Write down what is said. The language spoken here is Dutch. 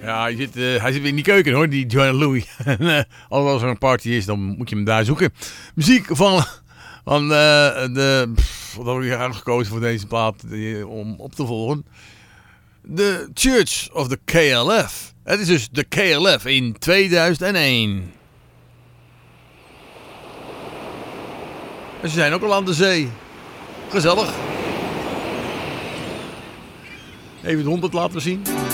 Ja, hij zit weer in die keuken hoor, die Joanna Louis. Als er een party is, dan moet je hem daar zoeken. Muziek van wat heb ik hier uitgekozen voor deze plaat om op te volgen? The Church of the KLF. Het is dus de KLF in 2001. En ze zijn ook al aan de zee. Gezellig. Even de hond het laten zien.